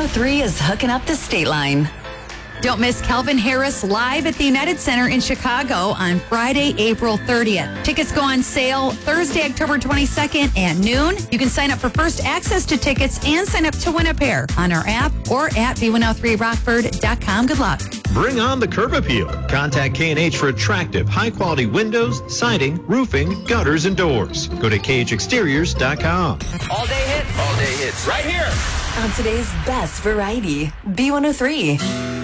B103 is hooking up the state line. Don't miss Calvin Harris live at the United Center in Chicago on Friday, April 30th. Tickets go on sale Thursday, October 22nd at noon. You can sign up for first access to tickets and sign up to win a pair on our app or at b103rockford.com. Good luck. Bring on the curb appeal. Contact K&H for attractive, high-quality windows, siding, roofing, gutters, and doors. Go to khexteriors.com. All day hits. All day hits. Right here. On today's best variety, B103.